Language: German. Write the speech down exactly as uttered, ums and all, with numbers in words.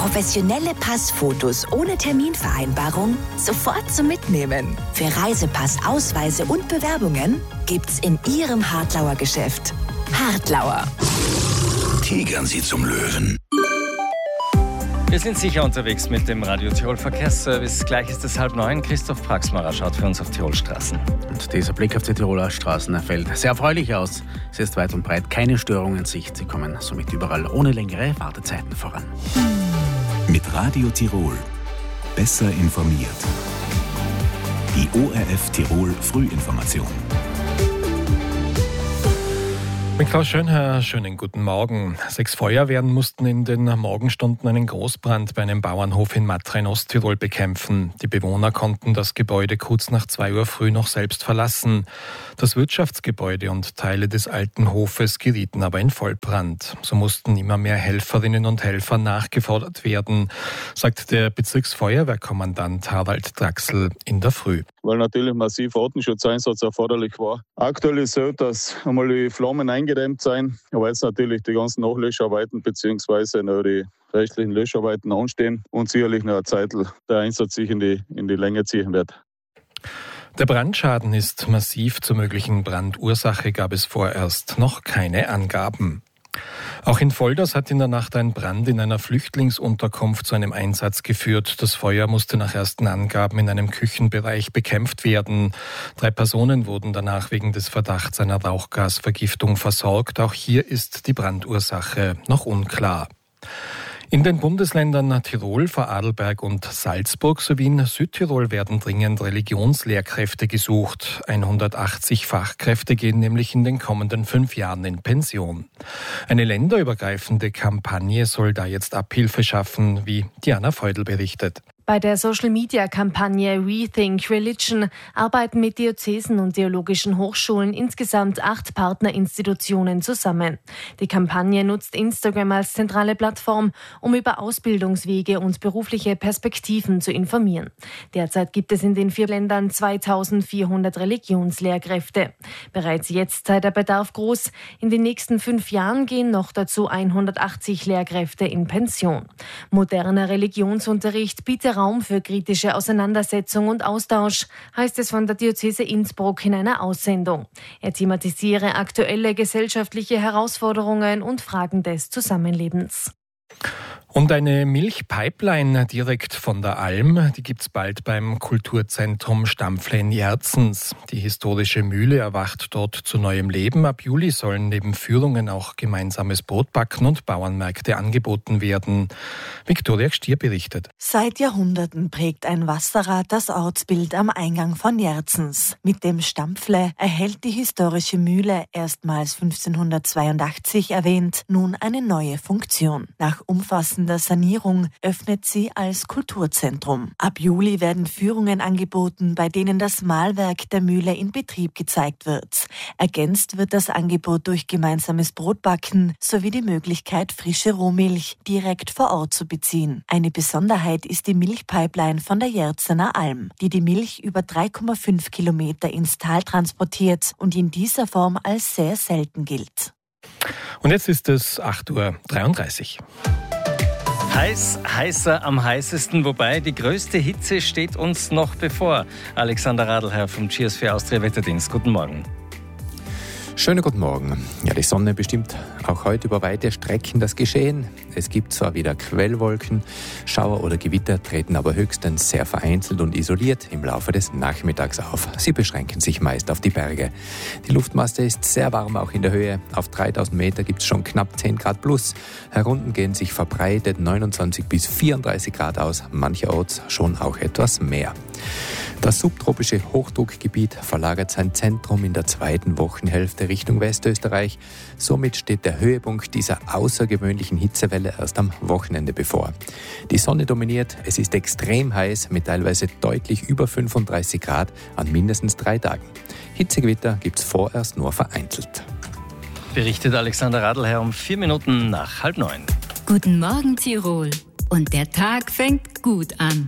Professionelle Passfotos ohne Terminvereinbarung sofort zum Mitnehmen. Für Reisepass, Ausweise und Bewerbungen gibt's in Ihrem Hartlauer Geschäft. Hartlauer. Tigern Sie zum Löwen. Wir sind sicher unterwegs mit dem Radio Tirol Verkehrsservice. Gleich ist es halb neun. Christoph Praxmarer schaut für uns auf Tirolstraßen. Und dieser Blick auf die Tiroler Straßen fällt sehr erfreulich aus. Es ist weit und breit keine Störungen in Sicht. Sie kommen somit überall ohne längere Wartezeiten voran. Mit Radio Tirol. Besser informiert. Die O R F Tirol Frühinformation. Mit Klaus Schönherr, schönen guten Morgen. Sechs Feuerwehren mussten in den Morgenstunden einen Großbrand bei einem Bauernhof in Matra in Osttirol bekämpfen. Die Bewohner konnten das Gebäude kurz nach zwei Uhr früh noch selbst verlassen. Das Wirtschaftsgebäude und Teile des alten Hofes gerieten aber in Vollbrand. So mussten immer mehr Helferinnen und Helfer nachgefordert werden, sagt der Bezirksfeuerwehrkommandant Harald Draxl in der Früh. Weil natürlich massiv Artenschutzeinsatz erforderlich war. Aktuell ist es so, dass einmal die Flammen eingedämmt sind, aber jetzt natürlich die ganzen Nachlöscharbeiten bzw. noch die rechtlichen Löscharbeiten anstehen und sicherlich noch eine Zeit der Einsatz sich in die, in die Länge ziehen wird. Der Brandschaden ist massiv. Zur möglichen Brandursache gab es vorerst noch keine Angaben. Auch in Volders hat in der Nacht ein Brand in einer Flüchtlingsunterkunft zu einem Einsatz geführt. Das Feuer musste nach ersten Angaben in einem Küchenbereich bekämpft werden. Drei Personen wurden danach wegen des Verdachts einer Rauchgasvergiftung versorgt. Auch hier ist die Brandursache noch unklar. In den Bundesländern Tirol, Vorarlberg und Salzburg sowie in Südtirol werden dringend Religionslehrkräfte gesucht. hundertachtzig Fachkräfte gehen nämlich in den kommenden fünf Jahren in Pension. Eine länderübergreifende Kampagne soll da jetzt Abhilfe schaffen, wie Diana Feudel berichtet. Bei der Social-Media-Kampagne Rethink Religion arbeiten mit Diözesen und theologischen Hochschulen insgesamt acht Partnerinstitutionen zusammen. Die Kampagne nutzt Instagram als zentrale Plattform, um über Ausbildungswege und berufliche Perspektiven zu informieren. Derzeit gibt es in den vier Ländern zweitausendvierhundert Religionslehrkräfte. Bereits jetzt sei der Bedarf groß. In den nächsten fünf Jahren gehen noch dazu hundertachtzig Lehrkräfte in Pension. Moderner Religionsunterricht bietet Raum für kritische Auseinandersetzung und Austausch, heißt es von der Diözese Innsbruck in einer Aussendung. Er thematisiere aktuelle gesellschaftliche Herausforderungen und Fragen des Zusammenlebens. Und eine Milchpipeline direkt von der Alm, die gibt's bald beim Kulturzentrum Stampfle in Jerzens. Die historische Mühle erwacht dort zu neuem Leben. Ab Juli sollen neben Führungen auch gemeinsames Brotbacken und Bauernmärkte angeboten werden. Viktoria Stier berichtet. Seit Jahrhunderten prägt ein Wasserrad das Ortsbild am Eingang von Jerzens. Mit dem Stampfle erhält die historische Mühle, erstmals fünfzehnhundertzweiundachtzig erwähnt, nun eine neue Funktion. Nach umfassender Sanierung öffnet sie als Kulturzentrum. Ab Juli werden Führungen angeboten, bei denen das Mahlwerk der Mühle in Betrieb gezeigt wird. Ergänzt wird das Angebot durch gemeinsames Brotbacken sowie die Möglichkeit, frische Rohmilch direkt vor Ort zu beziehen. Eine Besonderheit ist die Milchpipeline von der Jerzener Alm, die die Milch über drei Komma fünf Kilometer ins Tal transportiert und in dieser Form als sehr selten gilt. Und jetzt ist es acht Uhr dreiunddreißig. Heiß, heißer am heißesten, wobei die größte Hitze steht uns noch bevor. Alexander Radlherr vom Cheers für Austria Wetterdienst. Guten Morgen. Schönen guten Morgen. Ja, die Sonne bestimmt auch heute über weite Strecken das Geschehen. Es gibt zwar wieder Quellwolken, Schauer oder Gewitter treten aber höchstens sehr vereinzelt und isoliert im Laufe des Nachmittags auf. Sie beschränken sich meist auf die Berge. Die Luftmasse ist sehr warm, auch in der Höhe. Auf dreitausend Meter gibt es schon knapp zehn Grad plus. Herunten gehen sich verbreitet neunundzwanzig bis vierunddreißig Grad aus, mancherorts schon auch etwas mehr. Das subtropische Hochdruckgebiet verlagert sein Zentrum in der zweiten Wochenhälfte Richtung Westösterreich. Somit steht der Höhepunkt dieser außergewöhnlichen Hitzewelle erst am Wochenende bevor. Die Sonne dominiert, es ist extrem heiß mit teilweise deutlich über fünfunddreißig Grad an mindestens drei Tagen. Hitzegewitter gibt es vorerst nur vereinzelt. Berichtet Alexander Radlherr um vier Minuten nach halb neun. Guten Morgen Tirol. Und der Tag fängt gut an.